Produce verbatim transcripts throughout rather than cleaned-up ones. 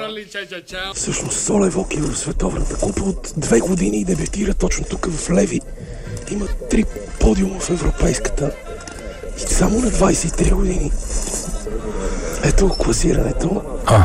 Всъщност Соле Воки в Световната купа от две години дебютира точно тук в Леви. Има три подиума в Европейската и само на двайсет и три години. Ето класирането.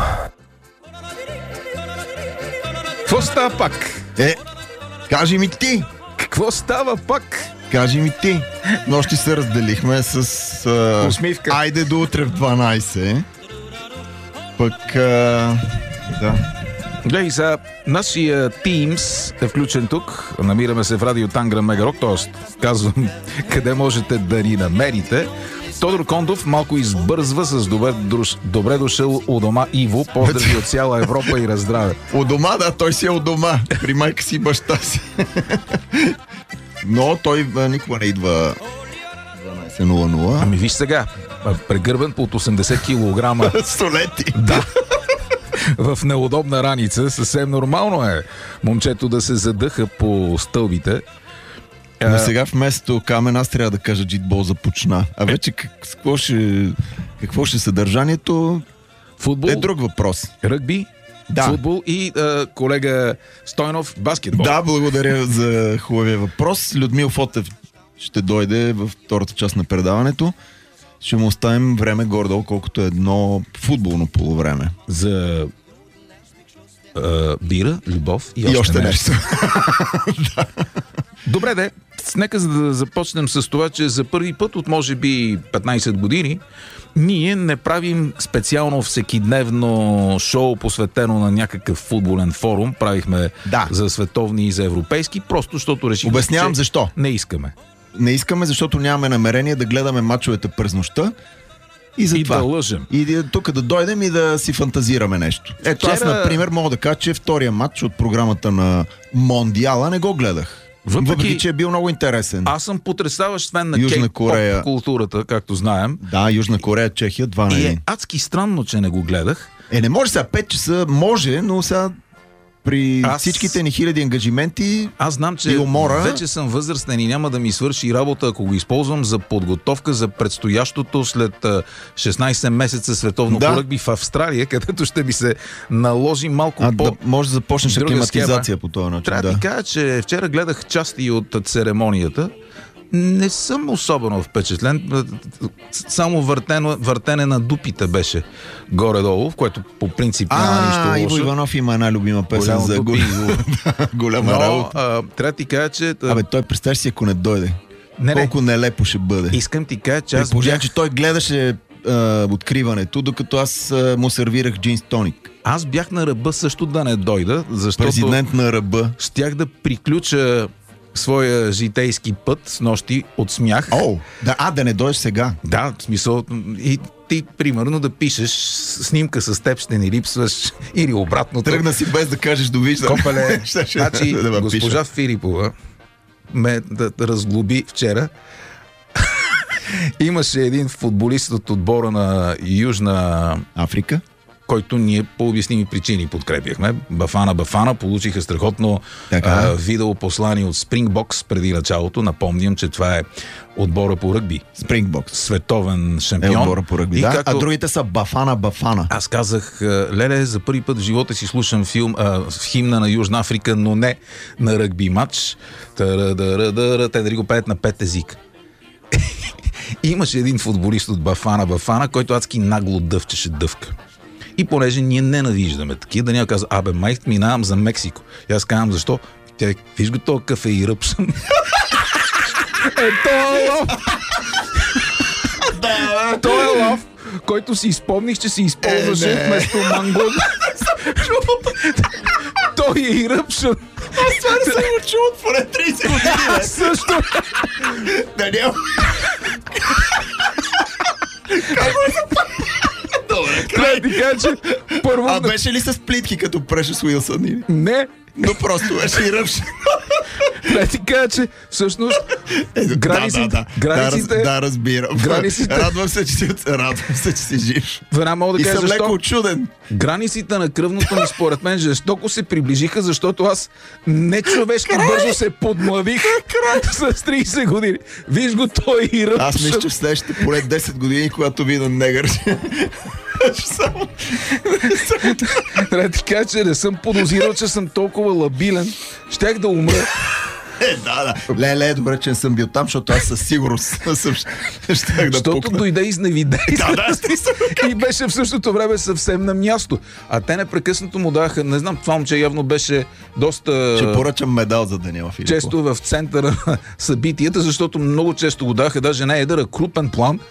Какво става пак? Е, кажи ми ти! Какво става пак? Кажи ми ти! Нощи се разделихме с... А... Усмивка. Айде до утре в дванайсет. Пък... А... Да. Гледай сега, нашия Teams е включен тук. Намираме се в Радио Тангра Мегарок, т.е. казвам къде можете да ни намерите. Тодор Кондов малко избързва с добре, друж... добре дошъл у дома Иво. Поздрави от цяла Европа и раздраве. У дома, да, той си е у дома. При майка си и баща си. Но той а, никога не идва дванайсет нула нула. Ами виж сега, прегърбен под осемдесет килограма. Столети. Да. В неудобна раница. Съвсем нормално е момчето да се задъха по стълбите. Но сега вместо Камен аз трябва да кажа джитбол започна. А вече как, какво, ще, какво ще съдържанието Футбол, е друг въпрос. ръгби, Да. футбол и а, колега Стойнов баскетбол. Да, благодаря за хубавия въпрос. Людмил Фотев ще дойде във втората част на предаването. Ще му оставим време гордо, колкото е едно футболно полувреме. За а, бира, любов и, И още нещо. Да. Добре, де. Нека да започнем с това, че за първи път от може би петнайсет години ние не правим специално всекидневно шоу, посветено на някакъв футболен форум. Правихме Да. за световни и за европейски, просто защото решихме, Обяснявам че защо. не искаме. Не искаме, защото нямаме намерение да гледаме мачовете през нощта. И, за И това. да лъжем. И тук да дойдем и да си фантазираме нещо. Ето аз, Вчера- например, мога да кажа, че втория матч от програмата на Мондиала не го гледах. Въпреки- Въпреки че е бил много интересен. Аз съм потресаващ фен на Южна кей-поп Корея. културата, както знаем. Да, Южна Корея, Чехия, два на И един. е адски странно, че не го гледах. Е, не може сега пет часа, може, но сега при Аз- всичките ни хиляди ангажименти. Аз знам, че И умора. вече съм възрастен и няма да ми свърши работа, ако го използвам за подготовка за предстоящото след а, шестнайсет месеца световно Да. ръгби в Австралия, където ще ми се наложи малко А, по... да, може да започнеш друга аклиматизация схема. по този начин. Трябва да Да. ти кажа, че вчера гледах части от церемонията. Не съм особено впечатлен. Само въртено, въртене на дупите беше горе-долу, в което по принцип няма А, нищо Иво лошо. Иванов има една любима песен Голямо за дупи, гол... Иво. голяма Но работа. а, трябва да ти кажа, че... а, Абе, той представяш си, ако не дойде. не, не, Колко нелепо ще бъде. искам ти кажа, че При аз положение, бях, че той гледаше а, откриването, докато аз а, му сервирах джинс тоник. аз бях на ръба също да не дойда, защото Президент на ръба. щях да приключа своя житейски път с нощи от смях. О, да, а, да не дойдеш сега. Да, в смисъл, и ти, примерно, да пишеш снимка с теб, ще ни липсваш, или обратното. Тръгна си без да кажеш довиждане. Копеле, Щеше значи, да ме госпожа пиша. Филипова ме да, да разглоби вчера. Имаше един футболист от отбора на Южна, Африка? който ние по обясними причини подкрепяхме. Бафана Бафана получиха страхотно Така. а, видеопослание от Springboks преди началото. Напомням, че това е отбора по ръгби. Спрингбокс. Световен Е шампион. отбора по ръгби, И да. както А другите са Бафана Бафана. аз казах, леле, за първи път в живота си слушам филм, а, в химна на Южна Африка, но не на ръгби матч. Та-ра-да-ра-да-ра, те дали го пеят на пет език. Имаше един футболист от Бафана Бафана, който адски нагло дъвчеше дъвка. И понеже ние ненавиждаме такива, да няма казва, абе, май минавам за Мексико. И аз казвам, защо? Тя, виж го този кафе и ръпсън. Е, той е лав. Той е лав, който си изпомних, че си използваше Е, не. вместо мангон. Той е и ръпшън. Аз това не съм го чул от поне трийсет години. Аз също. Даниел. Добре, Трябва да ти кажа, че първо... А беше ли с плитки, като преше с Уилсън? или? Не, Но просто беше и ръбше. Трябва ти кажа, че всъщност границите... да, да, да. границите Да, да, разбирам. границите- Радвам се, че си, радвам се, че си жив. Веднага мога да И кажа съм защо. леко чуден. Границите на кръвното ми, според мен, жестоко се приближиха, защото аз нечовешки бързо се подмладих с трийсет години. Виж го, той и ръб. Аз мисля, че в следващите поне десет години, когато видя негър, ще само... Трябва да ти кажа, че не съм подозирал, че съм толкова лабилен. Щях да умра. Е, да, да. Ле, ле, добре, че не съм бил там, защото аз със сигурност съм... Щях да Защото пукна. дойде изневидей. Да, да, И беше в същото време съвсем на място. А те непрекъснато му даха, не знам, това момче явно беше доста... Ще поръчам медал за Даниела Филипова. често в центъра на събитията, защото много често го даха, даже не едър, а крупен план.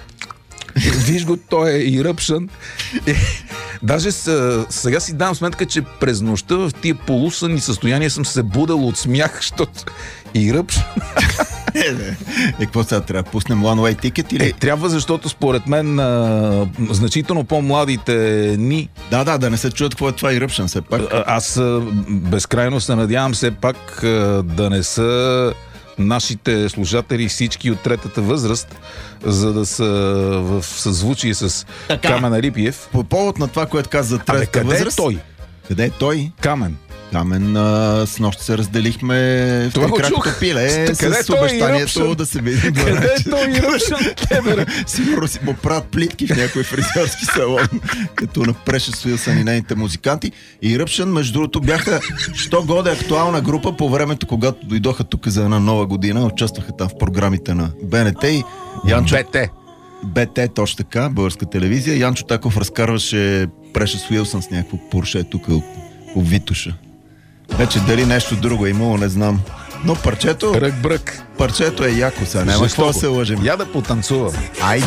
Виж го, той е и ръпшан. И, даже с, сега си давам сметка, че през нощта в тия полусънни състояния съм се будал от смях, защото и ръпшан. Е, не. Е, какво сега трябва да пуснем One Way Ticket или... Е, трябва, защото според мен а, значително по-младите ни. Да, да, да не се чуят какво е това и ръпшан все пак. А, аз а, безкрайно се надявам все пак а, да не са нашите слушатели всички от третата възраст, за да са в съзвучие с Така. Камен Арипиев. По повод на това, което каза за Абе, третата къде възраст... е той? Къде е той? Камен. Камен, а, с нощ се разделихме в Това го Трикракото чух. пиле Къде е с той и обещанието Ръпшан? да се видим. Къде е той и ръпшан? Сигурно си му правят плитки в някой фризьорски салон, като на Precious Wilson и нейните музиканти. И Ръпшан, между другото, бяха що годе актуална група по времето, когато дойдоха тук за една нова година. Участваха там в програмите на БНТ и Янчо... БТ. БТ, точно така, българска телевизия. Янчо Таков разкарваше Precious Wilson с някакво Порше тук от, от Витуша. Вече дали нещо друго е имало, не знам. Но парчето, Рък-брък. парчето е яко сега. Няма какво да се лъжим. Я да потанцувам. Айде!